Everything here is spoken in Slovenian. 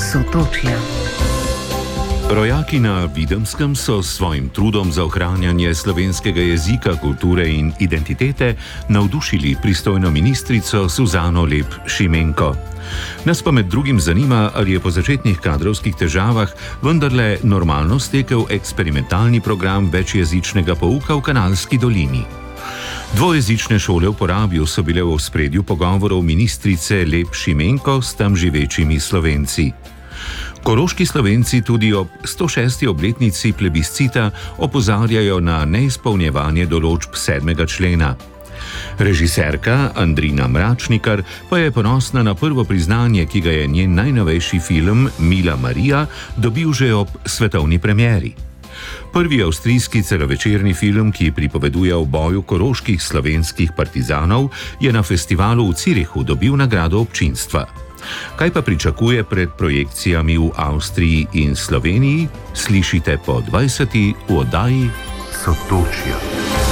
Sotočja. Rojaki na Videmskem so s svojim trudom za ohranjanje slovenskega jezika, kulture in identitete navdušili pristojno ministrico Suzano Lep Šimenko. Nas pa med drugim zanima, ali je po začetnih kadrovskih težavah vendarle normalno stekel eksperimentalni program večjezičnega pouka v Kanalski dolini. Dvojezične šole v Porabju so bile v ospredju pogovorov ministrice Lep Šimenko s tam živečimi Slovenci. Koroški Slovenci tudi ob 106. obletnici plebiscita opozarjajo na neizpolnjevanje določb 7. člena. Režiserka Andrina Mračnikar pa je ponosna na prvo priznanje, ki ga je njen najnovejši film Mila Marija dobil že ob svetovni premieri. Prvi avstrijski celovečerni film, ki pripoveduje o boju koroških slovenskih partizanov, je na festivalu v Zürichu dobil nagrado občinstva. Kaj pa pričakuje pred projekcijami v Avstriji in Sloveniji, slišite po 20. v oddaji Sotočja.